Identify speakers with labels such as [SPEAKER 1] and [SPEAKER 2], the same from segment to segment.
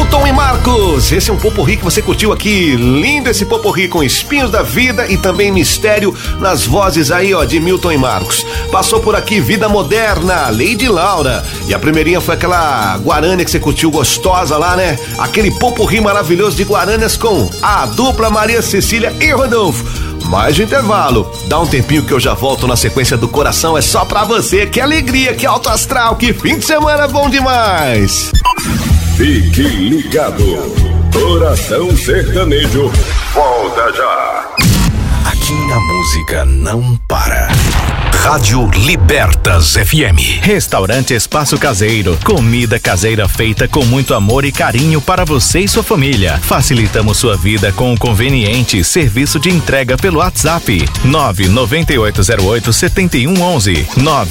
[SPEAKER 1] Milton e Marcos. Esse é um Poporri que você curtiu aqui. Lindo esse Poporri com Espinhos da Vida e também Mistério nas vozes aí, ó, de Milton e Marcos. Passou por aqui Vida Moderna, Lady Laura. E a primeirinha foi aquela Guarânia que você curtiu gostosa lá, né? Aquele Poporri maravilhoso de Guarânias com a dupla Maria Cecília e Rodolfo. Mais de intervalo. Dá um tempinho que eu já volto na sequência do Coração é Só Pra Você. Que alegria, que alto astral, que fim de semana bom demais.
[SPEAKER 2] Fique ligado. Coração Sertanejo. Volta já.
[SPEAKER 3] Aqui a música não para. Rádio Libertas FM.
[SPEAKER 4] Restaurante Espaço Caseiro. Comida caseira feita com muito amor e carinho para você e sua família. Facilitamos sua vida com um conveniente serviço de entrega pelo WhatsApp 99808-7111.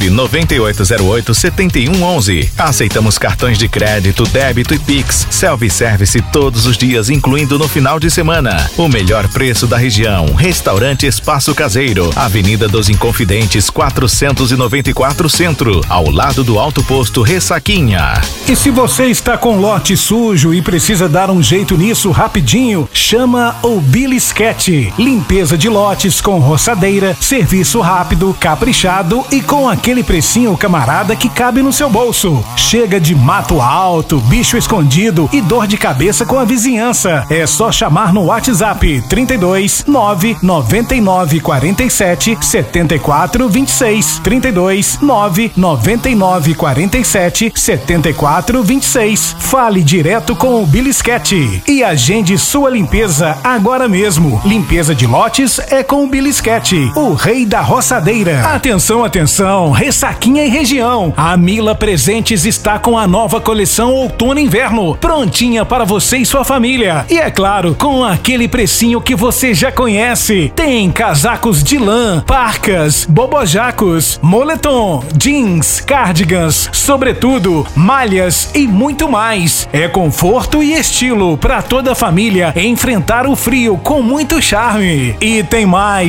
[SPEAKER 4] 99808-7111. Aceitamos cartões de crédito, débito e Pix. Self-service todos os dias, incluindo no final de semana. O melhor preço da região. Restaurante Espaço Caseiro. Avenida dos Inconfidentes 494 Centro, ao lado do Alto Posto Ressaquinha.
[SPEAKER 5] E se você está com lote sujo e precisa dar um jeito nisso rapidinho, chama o Bilisquete. Limpeza de lotes com roçadeira, serviço rápido, caprichado e com aquele precinho camarada que cabe no seu bolso. Chega de mato alto, bicho escondido e dor de cabeça com a vizinhança. É só chamar no WhatsApp 32 999 47 74 26. 32 999 47 74 26. Fale direto com o Bilisquete e agende sua limpeza agora mesmo. Limpeza de lotes é com o Bilisquete, o rei da roçadeira. Atenção, atenção, Ressaquinha e região. A Mila Presentes está com a nova coleção Outono e Inverno, prontinha para você e sua família. E é claro, com aquele precinho que você já conhece. Tem casacos de lã, parcas, bobojacos, moletom, jeans, cardigans, sobretudo, malhas e muito mais. É conforto e estilo para toda a família enfrentar o frio com muito charme. E tem mais.